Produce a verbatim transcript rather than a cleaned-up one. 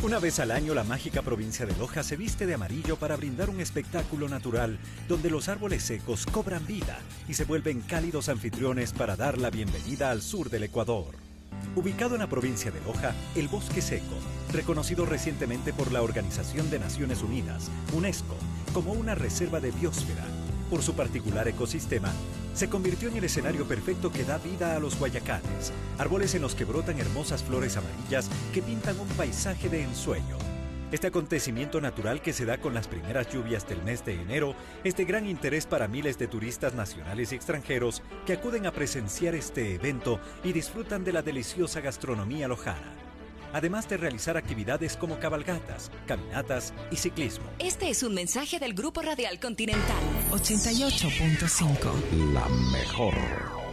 Una vez al año, la mágica provincia de Loja se viste de amarillo para brindar un espectáculo natural donde los árboles secos cobran vida y se vuelven cálidos anfitriones para dar la bienvenida al sur del Ecuador. Ubicado en la provincia de Loja, el Bosque Seco, reconocido recientemente por la Organización de Naciones Unidas, UNESCO, como una reserva de biosfera, por su particular ecosistema, se convirtió en el escenario perfecto que da vida a los guayacanes, árboles en los que brotan hermosas flores amarillas que pintan un paisaje de ensueño. Este acontecimiento natural que se da con las primeras lluvias del mes de enero es de gran interés para miles de turistas nacionales y extranjeros que acuden a presenciar este evento y disfrutan de la deliciosa gastronomía lojana, además de realizar actividades como cabalgatas, caminatas y ciclismo. Este es un mensaje del Grupo Radial Continental. ochenta y ocho punto cinco. La mejor.